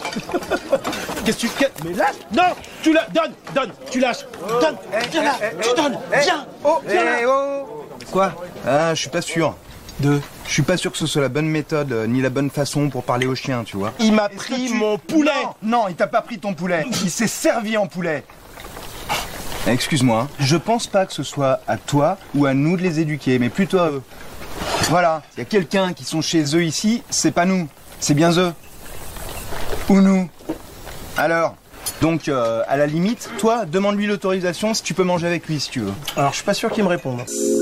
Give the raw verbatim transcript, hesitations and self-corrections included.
Qu'est-ce que tu... qu'est- Mais lâche. Non, tu la... Donne, donne, tu lâches. Donne, viens là, tu donnes, viens. Oh, viens là. eh, oh. Quoi? Ah, je suis pas sûr. Deux. Je suis pas sûr que ce soit la bonne méthode, euh, ni la bonne façon pour parler au chien, tu vois. Il m'a Est-ce pris que tu- mon poulet. Non, non, il t'a pas pris ton poulet. Il s'est servi en poulet. Excuse-moi, je pense pas que ce soit à toi ou à nous de les éduquer, mais plutôt à eux. Voilà, il y a quelqu'un qui sont chez eux ici, c'est pas nous, c'est bien eux. Ou nous. Alors, donc euh, à la limite, toi, demande-lui l'autorisation si tu peux manger avec lui si tu veux. Alors, je suis pas sûr qu'il me réponde.